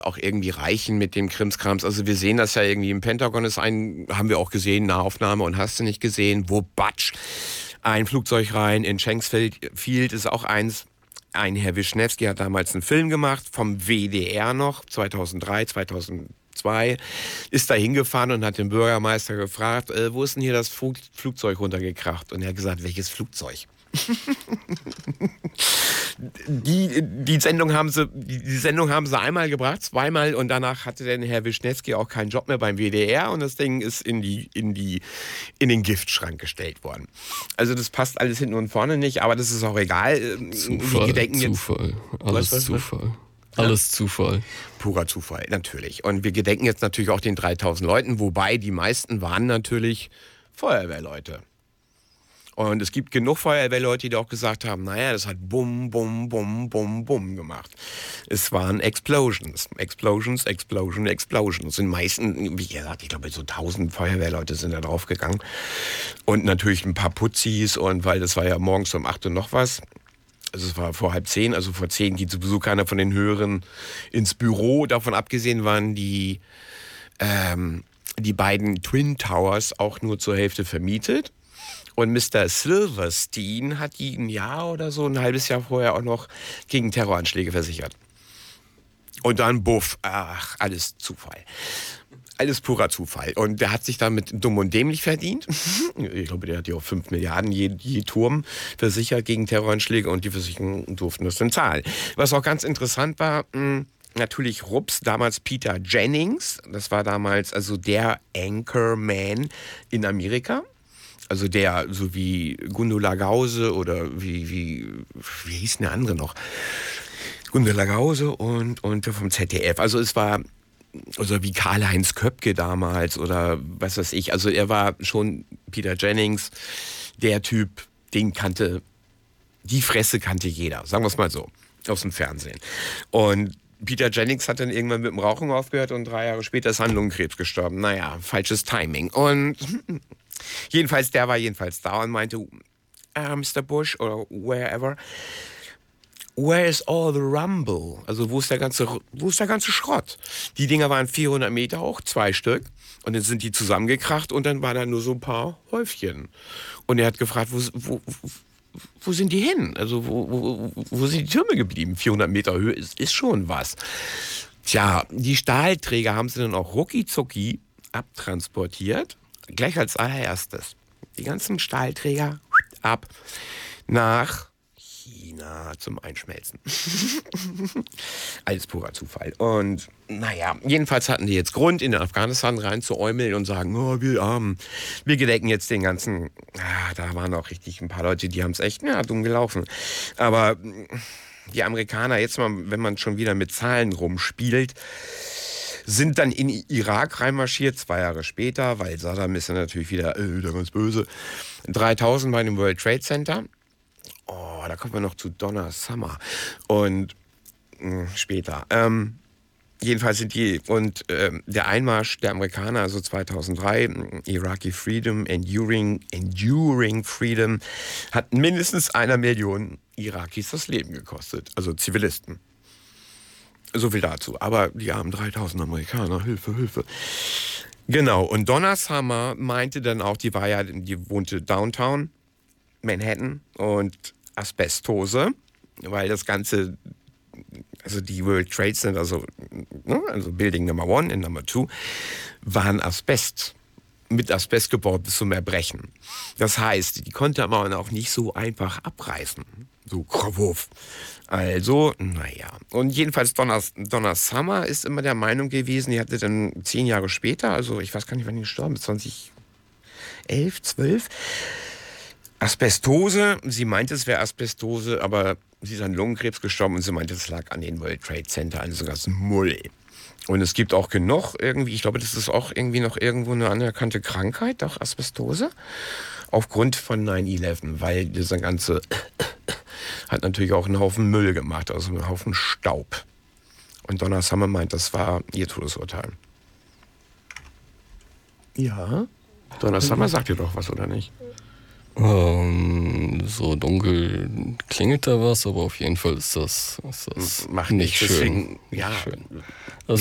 auch irgendwie reichen mit dem Krimskrams. Also wir sehen das ja irgendwie im Pentagon haben wir auch gesehen, Nahaufnahme und hast du nicht gesehen, wo batsch, ein Flugzeug rein, in Shanks Field ist auch eins. Ein Herr Wischnewski hat damals einen Film gemacht, vom WDR noch, 2003, 2002, ist da hingefahren und hat den Bürgermeister gefragt, wo ist denn hier das Flugzeug runtergekracht? Und er hat gesagt, welches Flugzeug? Die Sendung haben sie einmal gebracht, zweimal und danach hatte dann Herr Wischnewski auch keinen Job mehr beim WDR und das Ding ist in den Giftschrank gestellt worden. Also das passt alles hinten und vorne nicht, aber das ist auch egal. Zufall. Alles Zufall. Alles Zufall. Purer Zufall, natürlich. Und wir gedenken jetzt natürlich auch den 3000 Leuten, wobei die meisten waren natürlich Feuerwehrleute. Und es gibt genug Feuerwehrleute, die auch gesagt haben, naja, das hat bum, bum, bum, bum, bum gemacht. Es waren Explosions. Explosions. In meisten, wie gesagt, ich glaube so 1000 Feuerwehrleute sind da drauf gegangen. Und natürlich ein paar Putzis und weil das war ja morgens um 8 Uhr noch was. Also es war vor 9:30, also vor 10 geht sowieso keiner von den Höheren ins Büro. Davon abgesehen waren die beiden Twin Towers auch nur zur Hälfte vermietet. Und Mr. Silverstein hat die ein Jahr oder so, ein halbes Jahr vorher auch noch gegen Terroranschläge versichert. Und dann buff, ach, alles Zufall. Alles purer Zufall. Und der hat sich damit dumm und dämlich verdient. Ich glaube, der hat ja auch 5 Milliarden je Turm versichert gegen Terroranschläge und die Versicherungen durften das dann zahlen. Was auch ganz interessant war, natürlich Rups, damals Peter Jennings. Das war damals also der Anchorman in Amerika. Also der, so wie Gundula Gause oder wie hieß denn der andere noch? Gundula Gause und der vom ZDF. Also es war, also wie Karl-Heinz Köpke damals oder was weiß ich. Also er war schon Peter Jennings, der Typ, die Fresse kannte jeder, sagen wir es mal so, aus dem Fernsehen. Und Peter Jennings hat dann irgendwann mit dem Rauchen aufgehört und 3 Jahre später ist an Lungenkrebs gestorben. Naja, falsches Timing. Und jedenfalls, der war da und meinte, Mr. Bush oder wherever, where is all the rumble? Also wo ist der ganze Schrott? Die Dinger waren 400 Meter hoch, 2 Stück. Und dann sind die zusammengekracht und dann waren da nur so ein paar Häufchen. Und er hat gefragt, wo sind die hin? Also wo sind die Türme geblieben? 400 Meter Höhe ist schon was. Tja, die Stahlträger haben sie dann auch rucki-zucki abtransportiert. Gleich als allererstes. Die ganzen Stahlträger ab nach China zum Einschmelzen. Alles purer Zufall. Und naja, jedenfalls hatten die jetzt Grund, in Afghanistan reinzuäumeln und sagen, oh, wir gedenken jetzt den ganzen, da waren auch richtig ein paar Leute, die haben es echt dumm gelaufen. Aber die Amerikaner, jetzt mal, wenn man schon wieder mit Zahlen rumspielt, sind dann in Irak reinmarschiert, 2 Jahre später, weil Saddam ist ja natürlich wieder ganz böse. 3000 bei dem World Trade Center. Oh, da kommen wir noch zu Donna Summer. Und später. Jedenfalls sind der Einmarsch der Amerikaner, also 2003, Iraqi Freedom, Enduring Freedom, hat mindestens 1 Million Irakis das Leben gekostet, also Zivilisten. So viel dazu. Aber die armen 3000 Amerikaner, Hilfe. Genau, und Donna Summer meinte dann auch, die wohnte Downtown Manhattan und Asbestose, weil das Ganze, also die World Trade Center, also Building Number 1 und Number 2, waren mit Asbest gebaut bis zum Erbrechen. Das heißt, die konnte man auch nicht so einfach abreißen. So Krawuff. Also, naja. Und jedenfalls Donna Summer ist immer der Meinung gewesen, die hatte dann 10 Jahre später, also ich weiß gar nicht, wann die gestorben ist, 2011, 12, Asbestose. Sie meinte, es wäre Asbestose, aber sie ist an Lungenkrebs gestorben und sie meinte, es lag an den World Trade Center, an diesem ganzen Mull. Und es gibt auch genug irgendwie, ich glaube, das ist auch irgendwie noch irgendwo eine anerkannte Krankheit, auch Asbestose, aufgrund von 9/11, weil dieser ganze hat natürlich auch einen Haufen Müll gemacht, also einen Haufen Staub. Und Donna Summer meint, das war ihr Todesurteil. Ja? Donna Summer sagt dir doch was, oder nicht? So dunkel klingelt da was, aber auf jeden Fall ist das Macht nicht schön. Deswegen, ja. Nicht schön.